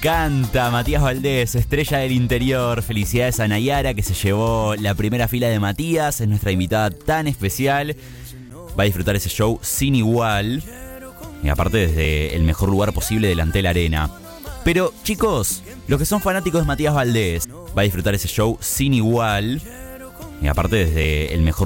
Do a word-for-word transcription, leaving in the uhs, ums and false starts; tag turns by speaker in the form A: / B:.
A: Canta Matías Valdés, estrella del interior. Felicidades a Nayara, que se llevó la primera fila de Matías. Es nuestra invitada tan especial. Va a disfrutar ese show sin igual. Y aparte desde el mejor lugar posible delante de la arena. Pero chicos, los que son fanáticos de Matías Valdés, va a disfrutar ese show sin igual. Y aparte desde el mejor